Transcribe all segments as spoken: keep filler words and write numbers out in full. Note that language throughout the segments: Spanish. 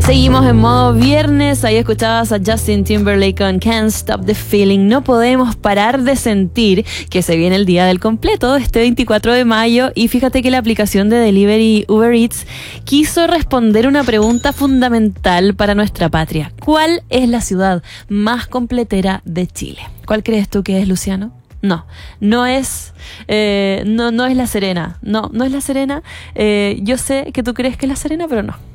Seguimos en modo viernes, ahí escuchabas a Justin Timberlake con Can't Stop the Feeling. No podemos parar de sentir que se viene el día del completo, este veinticuatro de mayo, y fíjate que la aplicación de delivery Uber Eats quiso responder una pregunta fundamental para nuestra patria. ¿Cuál es la ciudad más completera de Chile? ¿Cuál crees tú que es, Luciano? No, no es, eh, no, no es La Serena, no, no es La Serena. Eh, yo sé que tú crees que es La Serena, pero no.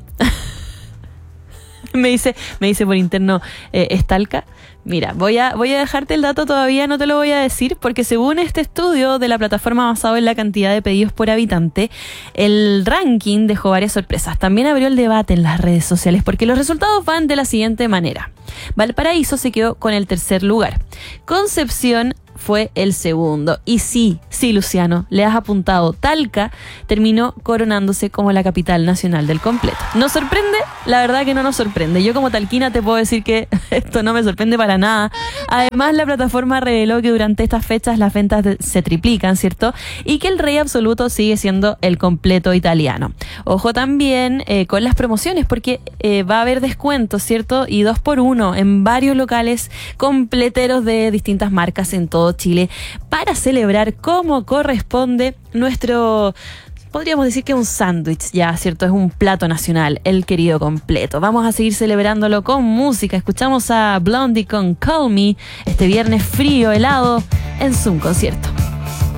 Me dice, me dice por interno, eh, ¿es Talca? Mira, voy a, voy a dejarte el dato, todavía no te lo voy a decir, porque según este estudio de la plataforma basado en la cantidad de pedidos por habitante, el ranking dejó varias sorpresas. También abrió el debate en las redes sociales, porque los resultados van de la siguiente manera. Valparaíso se quedó con el tercer lugar. Concepción fue el segundo. Y sí, sí, Luciano, le has apuntado. Talca terminó coronándose como la capital nacional del completo. ¿Nos sorprende? La verdad que no nos sorprende. Yo como talquina te puedo decir que esto no me sorprende para nada. Además, la plataforma reveló que durante estas fechas las ventas de, se triplican, ¿cierto? Y que el rey absoluto sigue siendo el completo italiano. Ojo también eh, con las promociones, porque eh, va a haber descuentos, ¿cierto? Y dos por uno en varios locales completeros de distintas marcas en todo Chile, para celebrar como corresponde nuestro, podríamos decir que un sándwich, ya, ¿cierto? Es un plato nacional, el querido completo. Vamos a seguir celebrándolo con música. Escuchamos a Blondie con Call Me este viernes frío, helado, en Zoom Concierto.